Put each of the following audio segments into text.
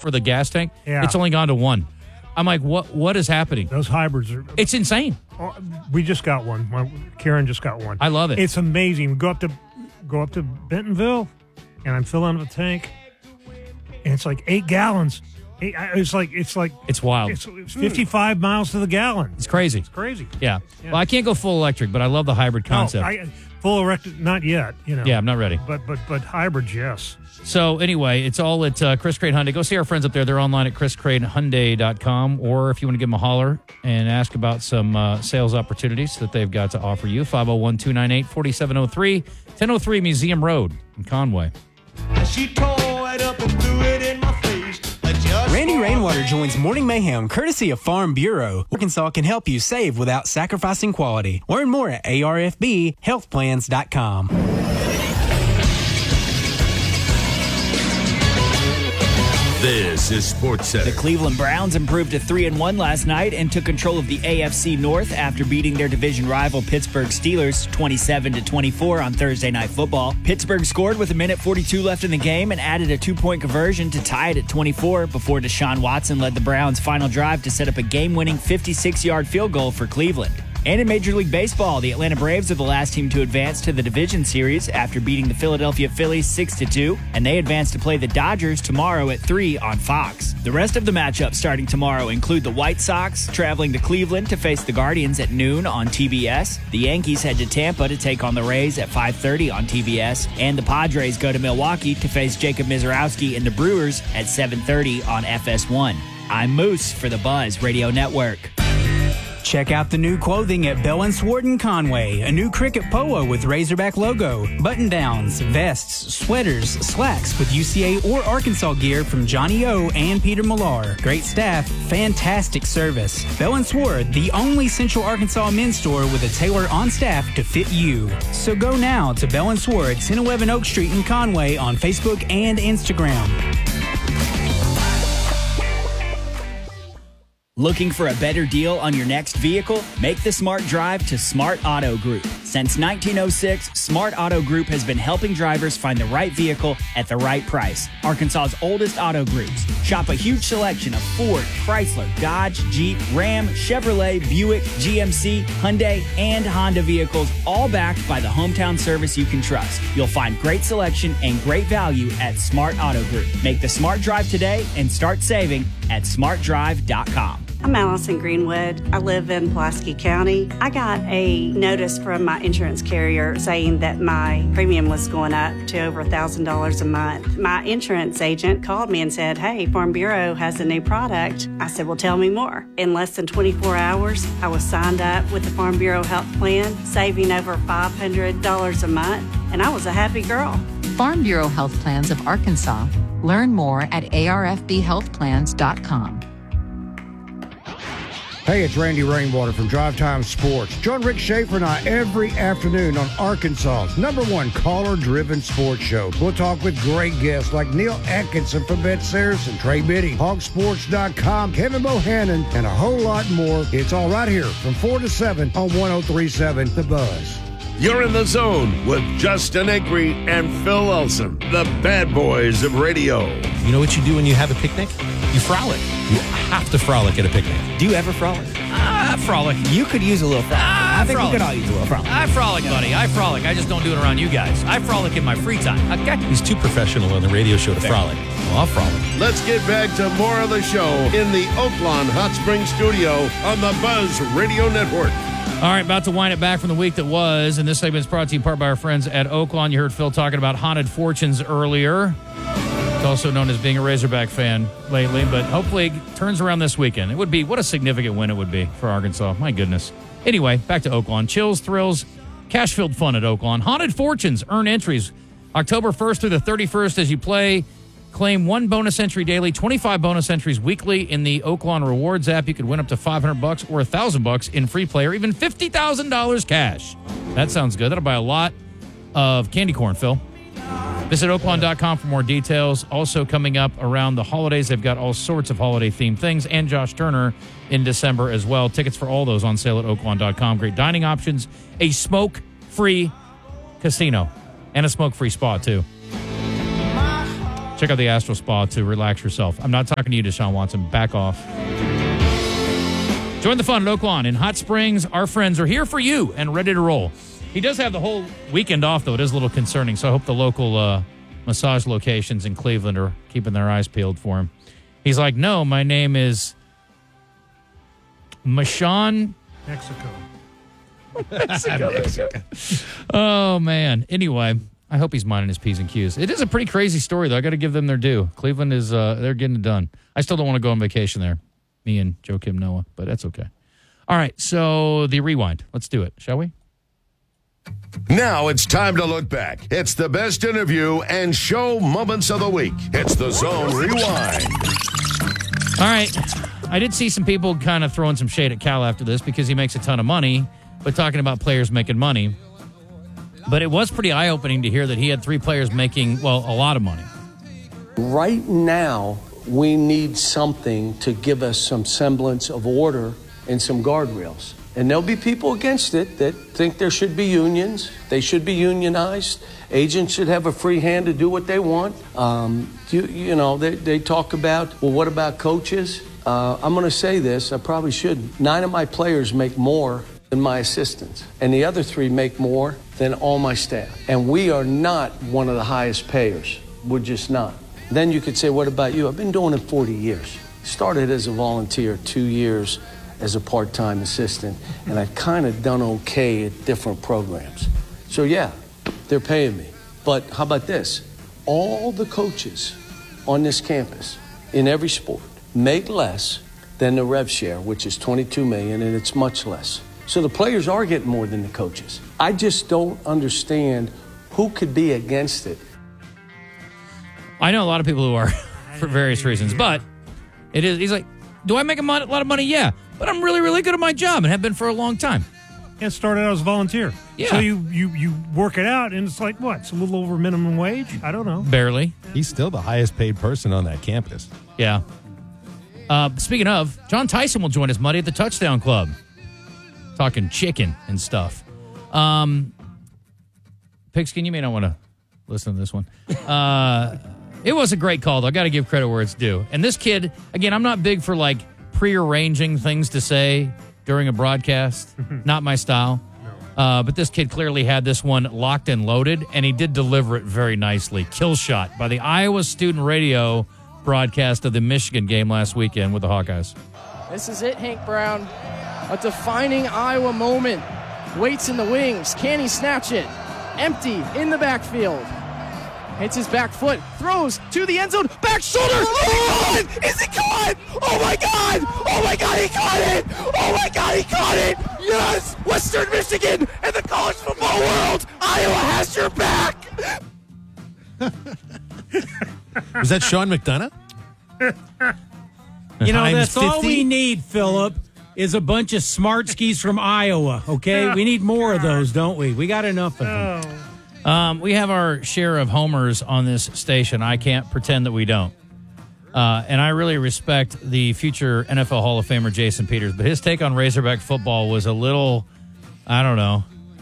for the gas tank. Yeah. It's only gone to 1. I'm like, what is happening? Those hybrids are. It's insane. We just got one. Karen just got one. I love it. It's amazing. We go up to Bentonville, and I'm filling up the tank, and it's like 8 gallons. It's wild. It's 55 miles to the gallon. It's crazy. It's crazy. Yeah. Well, I can't go full electric, but I love the hybrid concept. No, full electric, not yet. Yeah, I'm not ready. But hybrids, yes. So anyway, it's all at Chris Crane Hyundai. Go see our friends up there. They're online at chriscranehyundai.com, or if you want to give them a holler and ask about some sales opportunities that they've got to offer you, 501-298-4703, 1003 Museum Road in Conway. She tore it up and threw it in my face. Randy Rainwater joins Morning Mayhem courtesy of Farm Bureau. Arkansas can help you save without sacrificing quality. Learn more at arfbhealthplans.com. This is Sports Center. The Cleveland Browns improved to 3-1 last night and took control of the AFC North after beating their division rival Pittsburgh Steelers 27-24 on Thursday Night Football. Pittsburgh scored with 1:42 left in the game and added a 2-point conversion to tie it at 24 before Deshaun Watson led the Browns' final drive to set up a game-winning 56-yard field goal for Cleveland. And in Major League Baseball, the Atlanta Braves are the last team to advance to the division series after beating the Philadelphia Phillies 6-2, and they advance to play the Dodgers tomorrow at 3 on Fox. The rest of the matchups starting tomorrow include the White Sox traveling to Cleveland to face the Guardians at noon on TBS. The Yankees head to Tampa to take on the Rays at 5:30 on TBS, and the Padres go to Milwaukee to face Jacob Mizorowski and the Brewers at 7:30 on FS1. I'm Moose for the Buzz Radio Network. Check out the new clothing at Bell & Sword in Conway. A new cricket polo with Razorback logo, button-downs, vests, sweaters, slacks with UCA or Arkansas gear from Johnny O and Peter Millar. Great staff, fantastic service. Bell & Sword, the only Central Arkansas men's store with a tailor on staff to fit you. So go now to Bell & Sword, 1011 Oak Street in Conway on Facebook and Instagram. Looking for a better deal on your next vehicle? Make the smart drive to Smart Auto Group. Since 1906, Smart Auto Group has been helping drivers find the right vehicle at the right price. Arkansas's oldest auto groups. Shop a huge selection of Ford, Chrysler, Dodge, Jeep, Ram, Chevrolet, Buick, GMC, Hyundai, and Honda vehicles, all backed by the hometown service you can trust. You'll find great selection and great value at Smart Auto Group. Make the smart drive today and start saving at smartdrive.com. I'm Allison Greenwood. I live in Pulaski County. I got a notice from my insurance carrier saying that my premium was going up to over $1,000 a month. My insurance agent called me and said, "Hey, Farm Bureau has a new product." I said, "Well, tell me more." In less than 24 hours, I was signed up with the Farm Bureau Health Plan, saving over $500 a month, and I was a happy girl. Farm Bureau Health Plans of Arkansas. Learn more at arfbhealthplans.com. Hey, it's Randy Rainwater from Drive Time Sports. Join Rick Schaefer and I every afternoon on Arkansas's #1 caller-driven sports show. We'll talk with great guests like Neil Atkinson from Bet Saracen, Trey Biddy, Hogsports.com, Kevin Bohannon, and a whole lot more. It's all right here from 4 to 7 on 103.7 The Buzz. You're in the zone with Justin Acree and Phil Elson, the bad boys of radio. You know what you do when you have a picnic? You frolic. You have to frolic at a picnic. Do you ever frolic? Frolic. You could use a little frolic. I think we could all use a little frolic. I frolic, buddy. I frolic. I just don't do it around you guys. I frolic in my free time. Okay? He's too professional on the radio show to frolic. Well, I'll frolic. Let's get back to more of the show in the Oaklawn Hot Springs studio on the Buzz Radio Network. All right, about to wind it back from the week that was, and this segment is brought to you in part by our friends at Oaklawn. You heard Phil talking about Haunted Fortunes earlier. It's also known as being a Razorback fan lately, but hopefully it turns around this weekend. It would be, what a significant win it would be for Arkansas. My goodness. Anyway, back to Oaklawn. Chills, thrills, cash-filled fun at Oaklawn. Haunted Fortunes. Earn entries October 1st through the 31st as you play. Claim 1 bonus entry daily, 25 bonus entries weekly in the Oaklawn Rewards app. You could win up to $500 or $1,000 in free play or even $50,000 cash. That sounds good. That'll buy a lot of candy corn, Phil. Visit Oaklawn.com for more details. Also coming up around the holidays, they've got all sorts of holiday-themed things, and Josh Turner in December as well. Tickets for all those on sale at Oaklawn.com. Great dining options, a smoke-free casino, and a smoke-free spa, too. Check out the Astral Spa to relax yourself. I'm not talking to you, Deshaun Watson. Back off. Join the fun at Oaklawn in Hot Springs. Our friends are here for you and ready to roll. He does have the whole weekend off, though. It is a little concerning, so I hope the local massage locations in Cleveland are keeping their eyes peeled for him. He's like, no, my name is Mashawn. Mexico. Oh, man. Anyway, I hope he's minding his P's and Q's. It is a pretty crazy story, though. I got to give them their due. Cleveland is, they're getting it done. I still don't want to go on vacation there. Me and Joakim Noah, but that's okay. All right, so the rewind. Let's do it, shall we? Now it's time to look back. It's the best interview and show moments of the week. It's the Zone Rewind. All right, I did see some people kind of throwing some shade at Cal after this because he makes a ton of money, but talking about players making money. But it was pretty eye-opening to hear that he had 3 players making, well, a lot of money. Right now, we need something to give us some semblance of order and some guardrails. And there'll be people against it that think there should be unions. They should be unionized. Agents should have a free hand to do what they want. They talk about, well, what about coaches? I'm going to say this. I probably shouldn't. 9 of my players make more than my assistants. And the other 3 make more than all my staff. And we are not one of the highest payers. We're just not. Then you could say, what about you? I've been doing it 40 years. Started as a volunteer, 2 years as a part-time assistant, and I've kind of done okay at different programs. So yeah, they're paying me. But how about this? All the coaches on this campus in every sport make less than the rev share, which is $22 million, and it's much less. So the players are getting more than the coaches. I just don't understand who could be against it. I know a lot of people who are for various reasons, but it is. He's like, do I make a lot of money? Yeah, but I'm really, really good at my job and have been for a long time. And started out as a volunteer. Yeah. So you work it out, and it's like, what? It's a little over minimum wage? I don't know. Barely. He's still the highest paid person on that campus. Yeah. Speaking of, John Tyson will join us Monday at the Touchdown Club. Talking chicken and stuff. Pigskin, you may not want to listen to this one. It was a great call, though. I got to give credit where it's due. And this kid, again, I'm not big for like prearranging things to say during a broadcast. Not my style. But this kid clearly had this one locked and loaded, and he did deliver it very nicely. Kill shot by the Iowa Student Radio broadcast of the Michigan game last weekend with the Hawkeyes. This is it, Hank Brown. A defining Iowa moment. Waits in the wings. Can he snatch it? Empty in the backfield. Hits his back foot. Throws to the end zone. Back shoulder. Oh, is it caught? Oh, my God. Oh, my God, he caught it. Oh, my God, he caught it. Yes. Western Michigan and the college football world. Iowa has your back. Was that Sean McDonough? You know, Times that's all 50? we need, Phillip, is a bunch of smart skis from Iowa, okay? We need more of those, don't we? We got enough of them. We have our share of homers on this station. I can't pretend that we don't. And I really respect the future NFL Hall of Famer Jason Peters, but his take on Razorback football was a little, I don't know,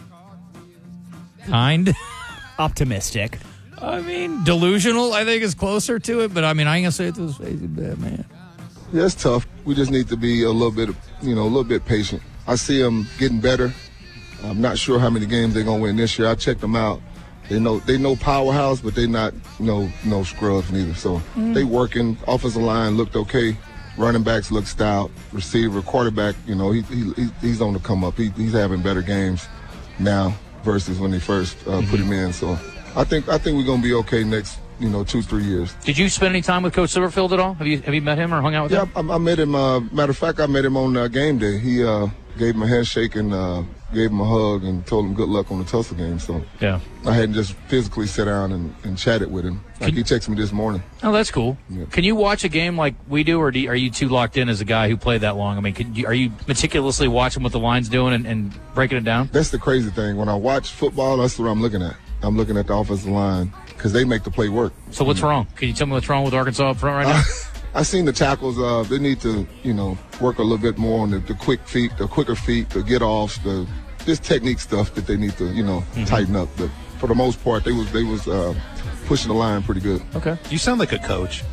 kind? Optimistic. I mean, delusional, I think, is closer to it, but I mean, I ain't going to say it to his face, he's bad, man. Yeah, it's tough. We just need to be a little bit patient. I see them getting better. I'm not sure how many games they're going to win this year. I checked them out. They know powerhouse, but they not no scrubs neither. So they working. Offensive line looked okay. Running backs look stout. Receiver, quarterback, he's on the come up. He's having better games now versus when they first put him in. So I think we're going to be okay next 2-3 years. Did you spend any time with Coach Silverfield at all? Have you met him or hung out with him? Yeah, I met him. Matter of fact, I met him on game day. He gave him a handshake and gave him a hug and told him good luck on the Tulsa game. So yeah, I hadn't just physically sat down and chatted with him. Like he texted me this morning. Oh, that's cool. Yeah. Can you watch a game like we do, or are you too locked in as a guy who played that long? I mean, are you meticulously watching what the line's doing and breaking it down? That's the crazy thing. When I watch football, that's what I'm looking at. I'm looking at the offensive line because they make the play work. So what's wrong? Can you tell me what's wrong with Arkansas up front right now? I seen the tackles. They need to, work a little bit more on the quicker feet, the get offs, this technique stuff that they need to, tighten up. But for the most part, they was pushing the line pretty good. Okay. You sound like a coach.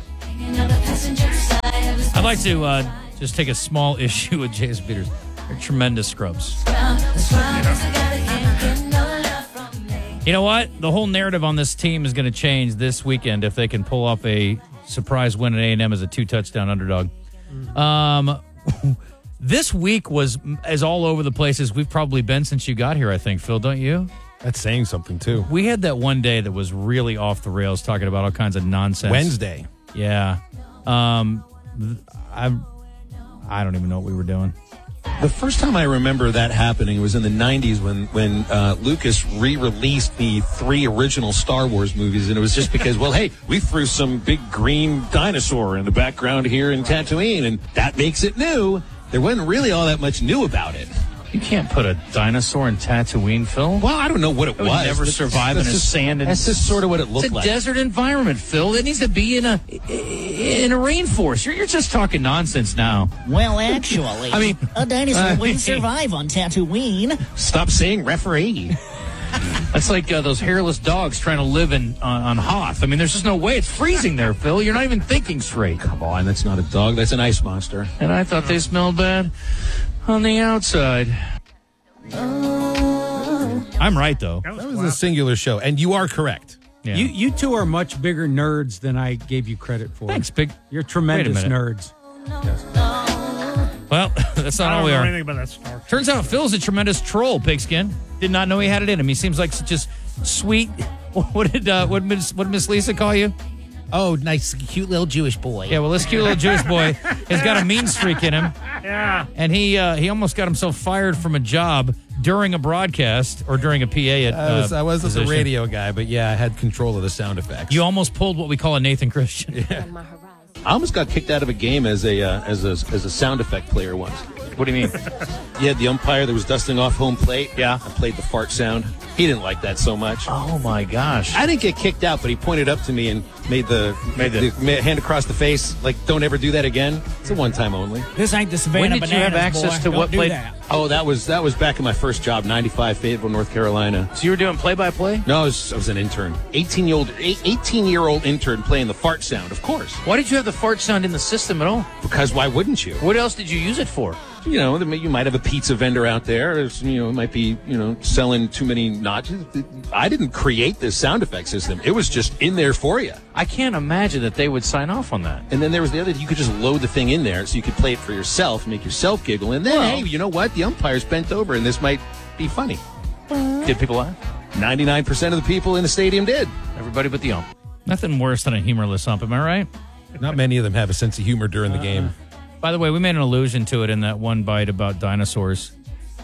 I'd like to just take a small issue with Jason Peters. They're tremendous scrubs. You know what? The whole narrative on this team is going to change this weekend if they can pull off a surprise win at A&M as a 2-touchdown underdog. This week was as all over the place as we've probably been since you got here, I think, Phil, don't you? That's saying something, too. We had that one day that was really off the rails, talking about all kinds of nonsense. Wednesday. Yeah. I don't even know what we were doing. The first time I remember that happening was in the 90s when Lucas re-released the 3 original Star Wars movies, and it was just because, well, hey, we threw some big green dinosaur in the background here in Tatooine, and that makes it new. There wasn't really all that much new about it. You can't put a dinosaur in Tatooine, Phil. Well, I don't know what it was. Would never survive in a sand. That's just sort of what it looked like. It's a desert environment, Phil. It needs to be in a rainforest. You're just talking nonsense now. Well, actually, I mean, a dinosaur wouldn't survive on Tatooine. Stop saying referee. That's like those hairless dogs trying to live on Hoth. I mean, there's just no way. It's freezing there, Phil. You're not even thinking straight. Come on, that's not a dog. That's an ice monster. And I thought they smelled bad on the outside. I'm right, though. That was a singular show, and you are correct. Yeah. You two are much bigger nerds than I gave you credit for. Thanks, Big. You're tremendous nerds. Well, that's not all we I are. don't know anything about that Star Trek. Turns out Phil's a tremendous troll, Pigskin. Did not know he had it in him. He seems like just sweet. What did Miss Lisa call you? Oh, nice, cute little Jewish boy. Yeah, well, this cute little Jewish boy has got a mean streak in him. Yeah. And he almost got himself fired from a job during a broadcast or during a PA at I was a position. radio guy, but yeah, I had control of the sound effects. You almost pulled what we call a Nathan Christian. Yeah. I almost got kicked out of a game as a sound effect player once. What do you mean? You had the umpire that was dusting off home plate. Yeah. I played the fart sound. He didn't like that so much. Oh, my gosh. I didn't get kicked out, but he pointed up to me and made the hand across the face, like, don't ever do that again. It's a one-time only. This ain't the Savannah When did you have Bananas, access boy. to Don't what do played? that. Oh, that was back in my first job, 95 Fayetteville, North Carolina. So you were doing play-by-play? No, I was an intern. 18-year-old intern playing the fart sound, of course. Why did you have the fart sound in the system at all? Because why wouldn't you? What else did you use it for? You know, you might have a pizza vendor out there. It might be, selling too many notches. I didn't create this sound effect system. It was just in there for you. I can't imagine that they would sign off on that. And then there was the other, you could just load the thing in there so you could play it for yourself, make yourself giggle. And then, hey, you know what? The umpire's bent over and this might be funny. Did people laugh? 99% of the people in the stadium did. Everybody but the ump. Nothing worse than a humorless ump, am I right? Not many of them have a sense of humor during the game. By the way, we made an allusion to it in that one bite about dinosaurs.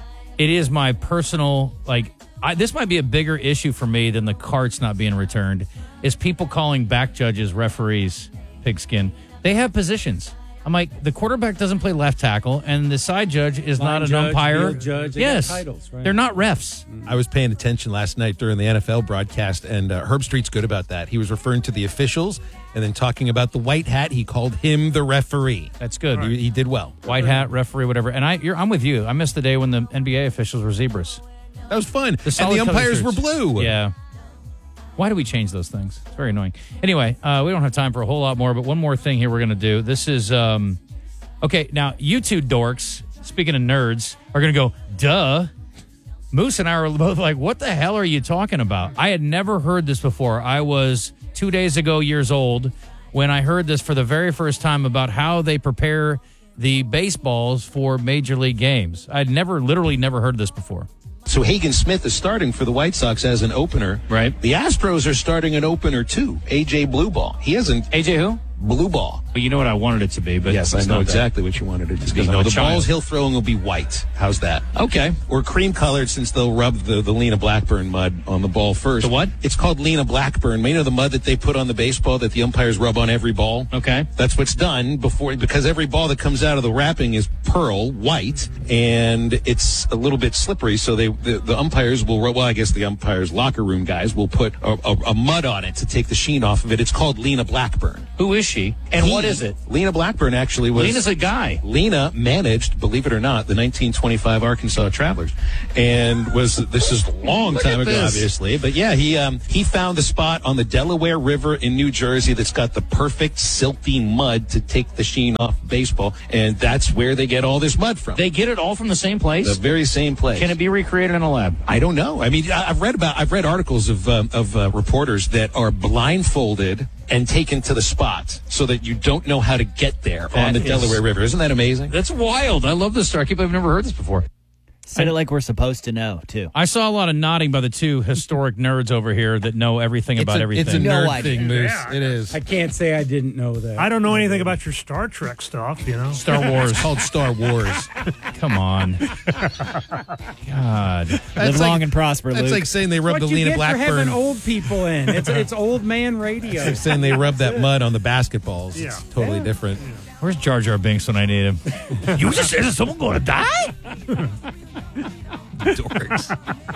It is my personal, this might be a bigger issue for me than the carts not being returned, is people calling back judges referees, Pigskin. They have positions. I'm like, the quarterback doesn't play left tackle, and the side judge is Line not an judge, umpire. field judge, they yes, got titles, right? They're not refs. I was paying attention last night during the NFL broadcast, and Herb Street's good about that. He was referring to the officials and then talking about the white hat. He called him the referee. That's good. He did well. White hat, referee, whatever. And I'm with you. I missed the day when the NBA officials were zebras. That was fun. And the solid umpires color were shirts. blue. Yeah. Why do we change those things? It's very annoying. Anyway, we don't have time for a whole lot more, but one more thing here we're going to do. This is, okay, now, you two dorks, speaking of nerds, are going to go, duh. Moose and I were both like, what the hell are you talking about? I had never heard this before. I was 2 days ago years old when I heard this for the very first time about how they prepare the baseballs for Major League games. I'd literally never heard this before. So Hagen Smith is starting for the White Sox as an opener. Right. The Astros are starting an opener, too. A.J. Blueball. He hasn't... AJ who? Blueball. Well, you know what I wanted it to be, but yes, I it's know not that. exactly what you wanted it to be. because I'm No, a the child. balls he'll throw will be white. How's that? Okay. Or cream colored, since they'll rub the Lena Blackburn mud on the ball first. The what? It's called Lena Blackburn. You know the mud that they put on the baseball that the umpires rub on every ball? Okay. That's what's done because every ball that comes out of the wrapping is pearl white, and it's a little bit slippery. So the umpires will rub. Well, I guess the umpires' locker room guys will put a mud on it to take the sheen off of it. It's called Lena Blackburn. Who is she? And what is it? Lena Blackburn actually was. Lena's a guy. Lena managed, believe it or not, the 1925 Arkansas Travelers, and this is a long time ago, obviously. But yeah, he found a spot on the Delaware River in New Jersey that's got the perfect silty mud to take the sheen off baseball, and that's where they get all this mud from. They get it all from the same place? The very same place. Can it be recreated in a lab? I don't know. I mean, I've read articles of reporters that are blindfolded and taken to the spot so that you don't know how to get there on the Delaware River. Isn't that amazing? That's wild. I love this story. I've never heard this before. Said it like we're supposed to know, too. I saw a lot of nodding by the two historic nerds over here that know everything about everything. It's a nerd thing, Moose. Yeah. It is. I can't say I didn't know that. I don't know anything about your Star Trek stuff, you know. Star Wars. It's called Star Wars. Come on. God. Live long and prosper, Luke. That's like saying they rubbed the Lena Blackburn. For having old people in. It's old man radio. It's like saying they rubbed that mud on the basketballs. Yeah. It's totally different. Where's Jar Jar Binks when I need him? You just said, is someone going to die? Dorks.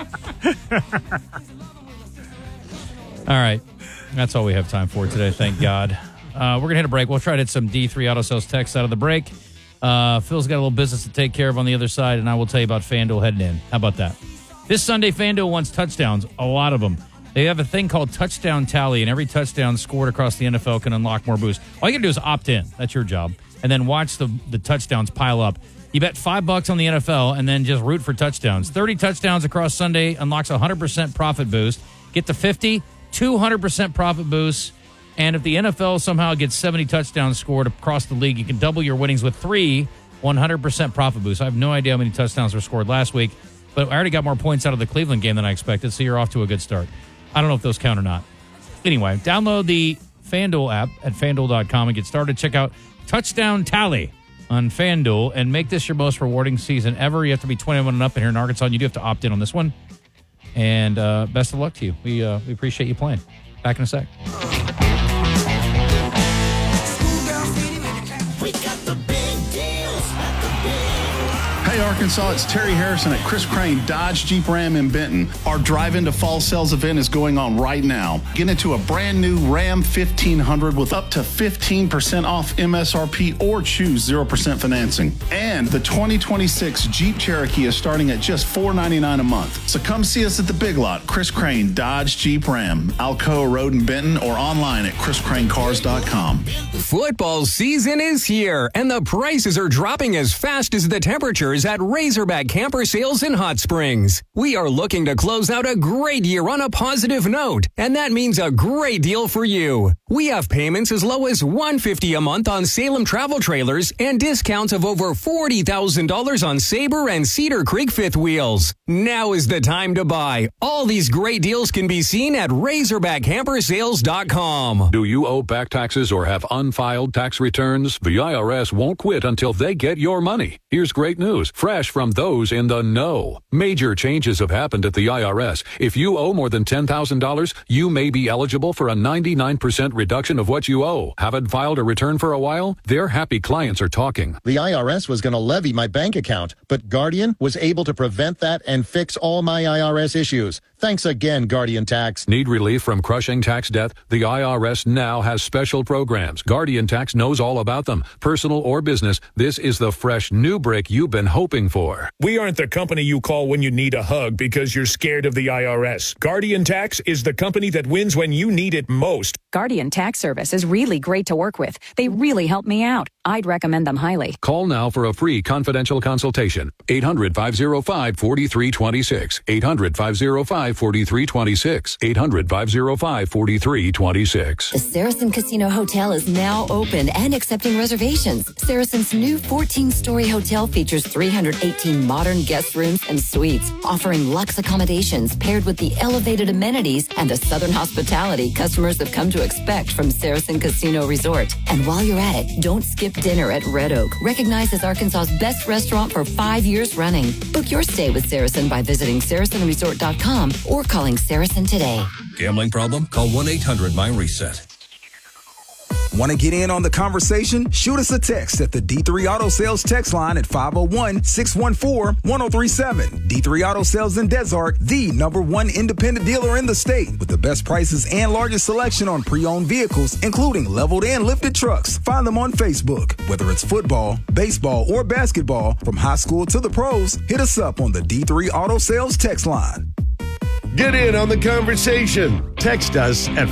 All right. That's all we have time for today, thank God. We're going to hit a break. We'll try to hit some D3 Auto Sales text out of the break. Phil's got a little business to take care of on the other side, and I will tell you about FanDuel heading in. How about that? This Sunday, FanDuel wants touchdowns, a lot of them. They have a thing called Touchdown Tally, and every touchdown scored across the NFL can unlock more boosts. All you got to do is opt in. That's your job. And then watch the touchdowns pile up. You bet $5 on the NFL and then just root for touchdowns. 30 touchdowns across Sunday unlocks a 100% profit boost. Get to 50, 200% profit boost. And if the NFL somehow gets 70 touchdowns scored across the league, you can double your winnings with 3 100% profit boosts. I have no idea how many touchdowns were scored last week, but I already got more points out of the Cleveland game than I expected, so you're off to a good start. I don't know if those count or not. Anyway, download the FanDuel app at FanDuel.com and get started. Check out Touchdown Tally on FanDuel and make this your most rewarding season ever. You have to be 21 and up in here in Arkansas, and you do have to opt in on this one. And best of luck to you. We appreciate you playing. Back in a sec. Hey, Arkansas, it's Terry Harrison at Chris Crane Dodge Jeep Ram in Benton. Our Drive Into Fall Sales event is going on right now. Get into a brand new Ram 1500 with up to 15% off MSRP or choose 0% financing. And the 2026 Jeep Cherokee is starting at just $499 a month. So come see us at the Big Lot, Chris Crane Dodge Jeep Ram, Alcoa Road in Benton, or online at chriscranecars.com. Football season is here, and the prices are dropping as fast as the temperatures at Razorback Camper Sales in Hot Springs. We are looking to close out a great year on a positive note, and that means a great deal for you. We have payments as low as $150 a month on Salem travel trailers and discounts of over $40,000 on Sabre and Cedar Creek fifth wheels. Now is the time to buy. All these great deals can be seen at RazorbackCamperSales.com. Do you owe back taxes or have unfiled tax returns? The IRS won't quit until they get your money. Here's great news, fresh from those in the know. Major changes have happened at the IRS. If you owe more than $10,000, you may be eligible for a 99% reduction of what you owe. Haven't filed a return for a while? Their happy clients are talking. The IRS was going to levy my bank account, but Guardian was able to prevent that and fix all my IRS issues. Thanks again, Guardian Tax. Need relief from crushing tax debt? The IRS now has special programs. Guardian Tax knows all about them. Personal or business, this is the fresh new break you've been hoping for. We aren't the company you call when you need a hug because you're scared of the IRS. Guardian Tax is the company that wins when you need it most. Guardian Tax Service is really great to work with. They really help me out. I'd recommend them highly. Call now for a free confidential consultation. 800-505-4326. 800-505-4326. 800-505-4326. The Saracen Casino Hotel is now open and accepting reservations. Saracen's new 14-story hotel features 318 modern guest rooms and suites, offering luxe accommodations paired with the elevated amenities and the southern hospitality customers have come to expect from Saracen Casino Resort. And while you're at it, don't skip dinner at Red Oak, recognized as Arkansas's best restaurant for 5 years running. Book your stay with Saracen by visiting SaracenResort.com or calling Saracen today. Gambling problem? Call 1-800-MY-RESET. Want to get in on the conversation? Shoot us a text at the D3 Auto Sales text line at 501-614-1037. D3 Auto Sales in Desart, the #1 independent dealer in the state with the best prices and largest selection on pre-owned vehicles, including leveled and lifted trucks. Find them on Facebook. Whether it's football, baseball, or basketball, from high school to the pros, hit us up on the D3 Auto Sales text line. Get in on the conversation. Text us at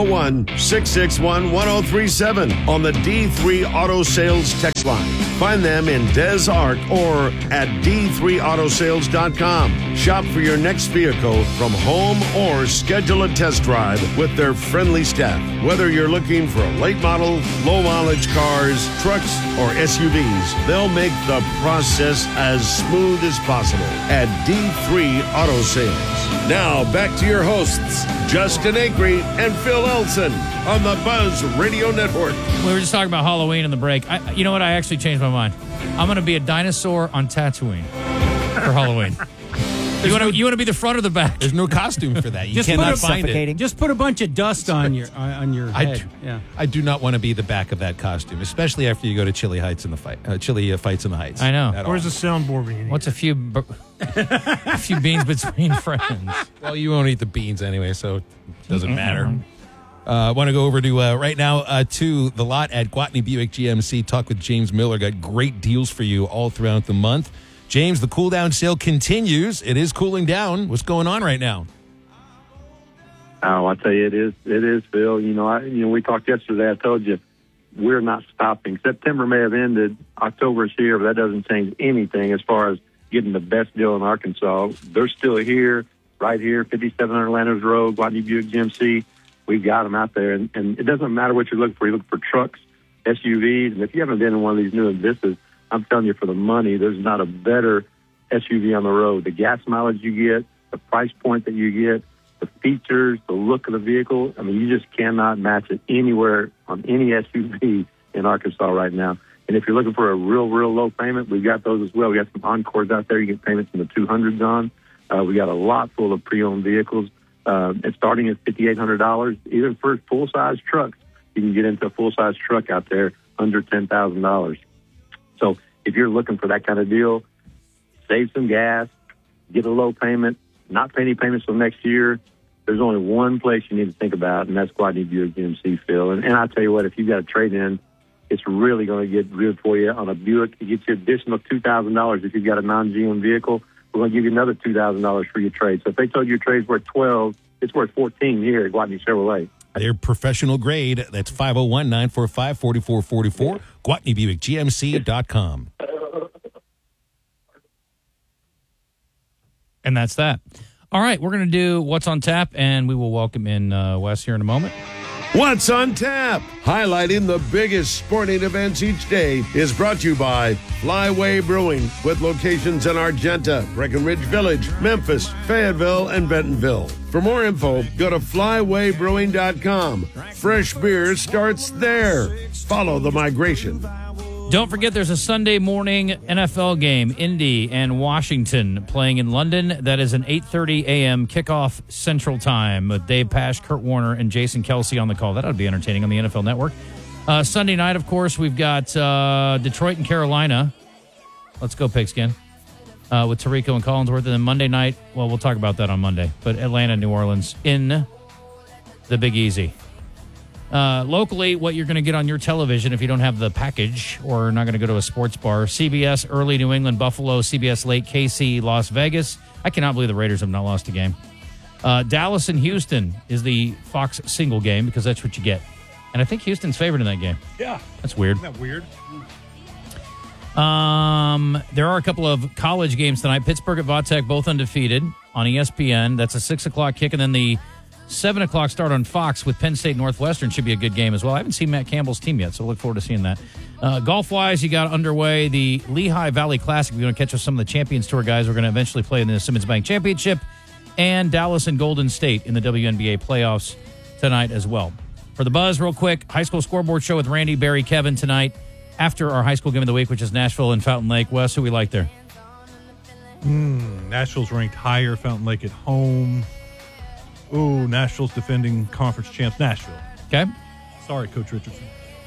501-661-1037 on the D3 Auto Sales text line. Find them in Des Arc or at d3autosales.com. Shop for your next vehicle from home or schedule a test drive with their friendly staff. Whether you're looking for a late model, low mileage cars, trucks, or SUVs, they'll make the process as smooth as possible at D3 Auto Sales. Now, back to your hosts, Justin Acree and Phil Elson on the Buzz Radio Network. We were just talking about Halloween in the break. You know what? I actually changed my mind. I'm going to be a dinosaur on Tatooine for Halloween. You want to be the front or the back? There's no costume for that. You Just cannot find it. Just put a bunch of dust on your head. I do not want to be the back of that costume, especially after you go to Chili Fights in the Heights. I know. Where's the soundboard we need? What's a few beans between friends? Well, you won't eat the beans anyway, so it doesn't matter. I want to go over to right now to the lot at Gwatney Buick GMC. Talk with James Miller. Got great deals for you all throughout the month. James, the cool down sale continues. It is cooling down. What's going on right now? Oh, I tell you, it is, Phil. We talked yesterday. I told you we're not stopping. September may have ended. October is here, but that doesn't change anything as far as getting the best deal in Arkansas. They're still here, right here, 5700 Landers Road, Gwatney Buick GMC. We've got them out there, and it doesn't matter what you're looking for. You look for trucks, SUVs, and if you haven't been in one of these new Envistas, I'm telling you, for the money, there's not a better SUV on the road. The gas mileage you get, the price point that you get, the features, the look of the vehicle, I mean, you just cannot match it anywhere on any SUV in Arkansas right now. And if you're looking for a real low payment, we've got those as well. We got some Encores out there. You get payments in the 200s on. We got a lot full of pre-owned vehicles. It's starting at $5,800, even for full-size trucks. You can get into a full-size truck out there under $10,000. So if you're looking for that kind of deal, save some gas, get a low payment, not pay any payments till next year. There's only one place you need to think about, and that's Gwatney Buick GMC, Phil. And I tell you what, if you've got a trade-in, it's really going to get good for you on a Buick. It gets you additional $2,000 if you've got a non-GM vehicle. We're going to give you another $2,000 for your trade. So if they told you your trade's worth $12, it's worth $14 here at Gwatney Chevrolet. They're professional grade. That's 501-945-4444. GwatneyBuickGMC.com. And that's that. All right, we're going to do What's on Tap, and we will welcome in Wes here in a moment. What's on Tap? Highlighting the biggest sporting events each day is brought to you by Flyway Brewing, with locations in Argenta, Breckenridge Village, Memphis, Fayetteville, and Bentonville. For more info, go to flywaybrewing.com. Fresh beer starts there. Follow the migration. Don't forget there's a Sunday morning NFL game, Indy and Washington playing in London. That is an 8:30 a.m. kickoff Central Time with Dave Pasch, Kurt Warner, and Jason Kelsey on the call. That ought to be entertaining on the NFL Network. Sunday night, of course, we've got Detroit and Carolina. Let's go, Pigskin, with Tirico and Collinsworth. And then Monday night, well, we'll talk about that on Monday. But Atlanta, New Orleans in the Big Easy. Locally, what you're going to get on your television if you don't have the package or not going to go to a sports bar, CBS early New England, Buffalo, CBS late KC, Las Vegas. I cannot believe the Raiders have not lost a game. Dallas and Houston is the Fox single game because that's what you get. And I think Houston's favored in that game. Yeah. That's weird. Isn't that weird? There are a couple of college games tonight. Pittsburgh at Vautech, both undefeated on ESPN. That's a 6 o'clock kick. And then the 7 o'clock start on Fox with Penn State Northwestern should be a good game as well. I haven't seen Matt Campbell's team yet, so look forward to seeing that. Golf-wise, you got underway the Lehigh Valley Classic. We're going to catch up some of the Champions Tour guys. We're going to eventually play in the Simmons Bank Championship, and Dallas and Golden State in the WNBA playoffs tonight as well. For the Buzz, real quick, high school scoreboard show with Randy, Barry, Kevin tonight after our high school game of the week, which is Nashville and Fountain Lake. Wes, who we like there? Nashville's ranked higher, Fountain Lake at home. Ooh, Nashville's defending conference champs. Nashville. Okay. Sorry, Coach Richardson.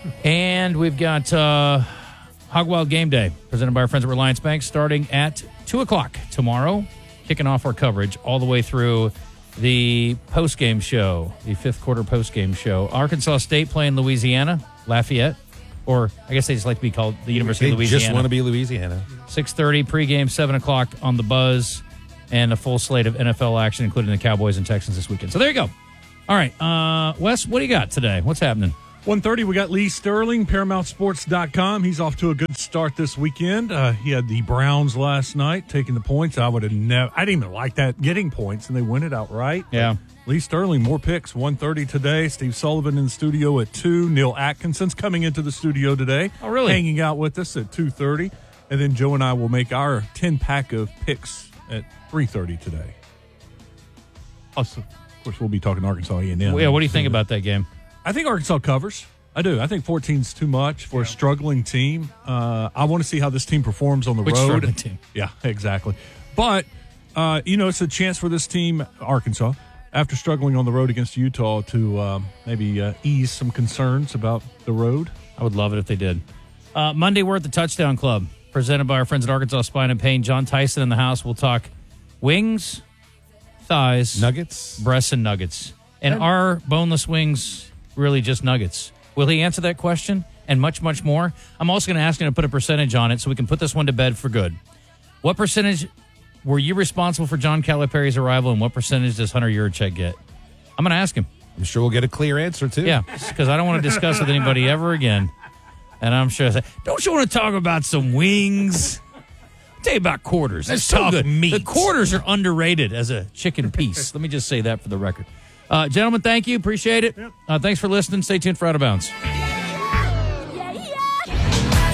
And we've got Hog Wild Game Day, presented by our friends at Reliance Bank, starting at 2 o'clock tomorrow, kicking off our coverage all the way through the postgame show, the fifth quarter postgame show. Arkansas State playing Louisiana, Lafayette, or I guess they just like to be called the University of Louisiana. They just want to be Louisiana. 6:30 pregame, 7 o'clock on the Buzz, and a full slate of NFL action, including the Cowboys and Texans this weekend. So there you go. All right, Wes, what do you got today? What's happening? 1:30, we got Lee Sterling, ParamountSports.com. He's off to a good start this weekend. He had the Browns last night, taking the points. I didn't even like that, getting points, and they win it outright. Yeah. Lee Sterling, more picks, 1:30 today. Steve Sullivan in the studio at 2. Neil Atkinson's coming into the studio today. Oh, really? Hanging out with us at 2:30. And then Joe and I will make our 10-pack of picks at 3:30 today. Also, of course, we'll be talking Arkansas A&M. Yeah, what do you think about that game? I think Arkansas covers. I do. I think 14's too much for a struggling team. I want to see how this team performs on the Which road. struggling team? Yeah, exactly. But, it's a chance for this team, Arkansas, after struggling on the road against Utah, to maybe ease some concerns about the road. I would love it if they did. Monday, we're at the Touchdown Club, presented by our friends at Arkansas Spine and Pain. John Tyson in the house. We'll talk wings, thighs, nuggets, breasts, and nuggets. And are boneless wings really just nuggets? Will he answer that question and much, much more? I'm also going to ask him to put a percentage on it so we can put this one to bed for good. What percentage were you responsible for John Calipari's arrival, and what percentage does Hunter Yurachek get? I'm going to ask him. I'm sure we'll get a clear answer, too. Yeah, because I don't want to discuss with anybody ever again. And I'm sure I say, don't you want to talk about some wings? I'll tell you about quarters. That's Let's so talk good. meat. The quarters are underrated as a chicken piece. Let me just say that for the record. Gentlemen, thank you. Appreciate it. Thanks for listening. Stay tuned for Out of Bounds.